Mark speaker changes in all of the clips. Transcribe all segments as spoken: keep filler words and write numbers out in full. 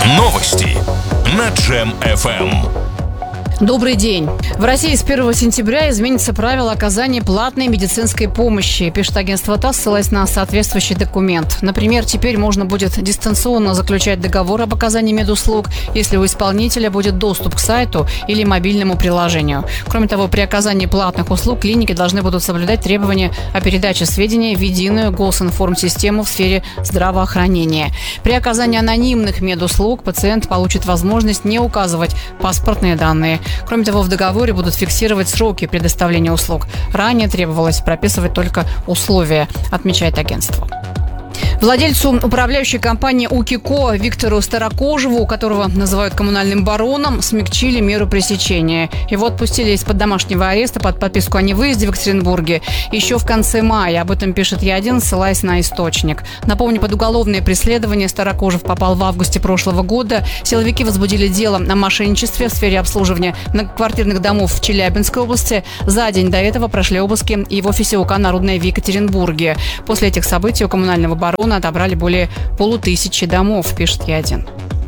Speaker 1: Новости на Джем эф эм.
Speaker 2: Добрый день. В России с первого сентября изменится правило оказания платной медицинской помощи, пишет агентство ТАСС, ссылаясь на соответствующий документ. Например, теперь можно будет дистанционно заключать договор об оказании медуслуг, если у исполнителя будет доступ к сайту или мобильному приложению. Кроме того, при оказании платных услуг клиники должны будут соблюдать требования о передаче сведений в единую госинформсистему в сфере здравоохранения. При оказании анонимных медуслуг пациент получит возможность не указывать паспортные данные. Кроме того, в договоре будут фиксировать сроки предоставления услуг. Ранее требовалось прописывать только условия, отмечает агентство. Владельцу управляющей компании УКИКО Виктору Старокожеву, которого называют коммунальным бароном, смягчили меру пресечения. Его отпустили из-под домашнего ареста под подписку о невыезде в Екатеринбурге еще в конце мая. Об этом пишет Я один, ссылаясь на источник. Напомню, под уголовное преследование Старокожев попал в августе прошлого года. Силовики возбудили дело о мошенничестве в сфере обслуживания многоквартирных домов в Челябинской области. За день до этого прошли обыски и в офисе УК «Народное» в Екатеринбурге. После этих событий у коммунального барона отобрали более полутысячи домов, пишет Я один.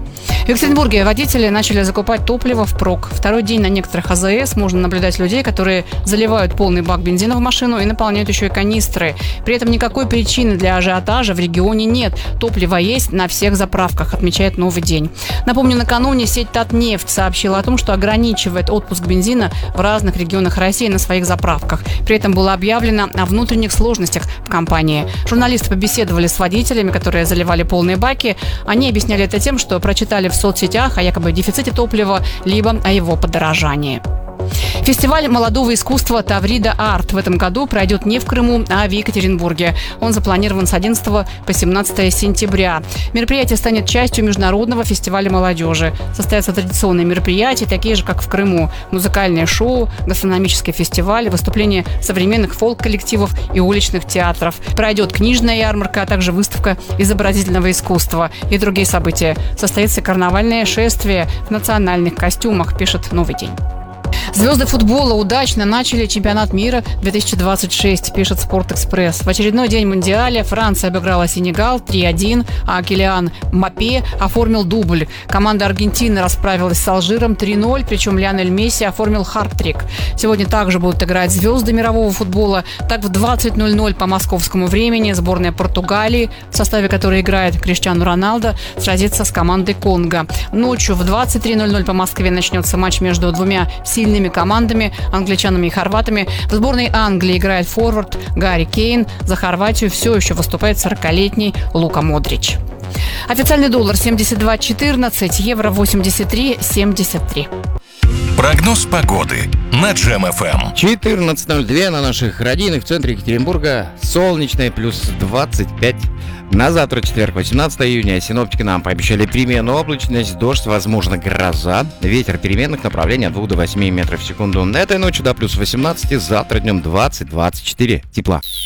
Speaker 2: В Екатеринбурге водители начали закупать топливо впрок. Второй день на некоторых а зэ эс можно наблюдать людей, которые заливают полный бак бензина в машину и наполняют еще и канистры. При этом никакой причины для ажиотажа в регионе нет. Топливо есть на всех заправках, отмечает Новый день. Напомню, накануне сеть Татнефть сообщила о том, что ограничивает отпуск бензина в разных регионах России на своих заправках. При этом было объявлено о внутренних сложностях в компании. Журналисты побеседовали с водителями, которые заливали полные баки. Они объясняли это тем, что прочитали в соцсетях о якобы дефиците топлива, либо о его подорожании. Фестиваль молодого искусства «Таврида Арт» в этом году пройдет не в Крыму, а в Екатеринбурге. Он запланирован с одиннадцатого по семнадцатое сентября. Мероприятие станет частью международного фестиваля молодежи. Состоятся традиционные мероприятия, такие же, как в Крыму. Музыкальное шоу, гастрономический фестиваль, выступления современных фолк-коллективов и уличных театров. Пройдет книжная ярмарка, а также выставка изобразительного искусства и другие события. Состоится карнавальное шествие в национальных костюмах, пишет Новый день. Звезды футбола удачно начали чемпионат мира две тысячи двадцать шесть, пишет Спортэкспресс. В очередной день Мундиаля Франция обыграла Сенегал три один, а Килиан Мбаппе оформил дубль. Команда Аргентины расправилась с Алжиром три ноль, причем Лионель Месси оформил хат-трик. Сегодня также будут играть звезды мирового футбола. Так, в двадцать ноль ноль по московскому времени сборная Португалии, в составе которой играет Криштиану Роналдо, сразится с командой Конго. Ночью в двадцать три ноль ноль по Москве начнется матч между двумя сильными командами, англичанами и хорватами. В сборной Англии играет форвард Гарри Кейн. За Хорватию все еще выступает сорокалетний Лука Модрич. Официальный доллар семьдесят два четырнадцать, евро восемьдесят три семьдесят три.
Speaker 1: Прогноз погоды на Джем эф эм.
Speaker 3: четырнадцать ноль два на наших родинах в центре Екатеринбурга. Солнечное, плюс двадцать пять. На завтра, четверг, восемнадцатое июня, синоптики нам пообещали переменную облачность, дождь, возможно, гроза. Ветер переменных направлений от двух до восьми метров в секунду. Этой ночью до плюс восемнадцати, завтра днем двадцать - двадцать четыре тепла.